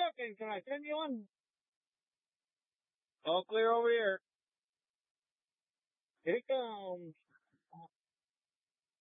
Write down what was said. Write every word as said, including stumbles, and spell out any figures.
Can, can I send you one? All clear over here. Here it comes.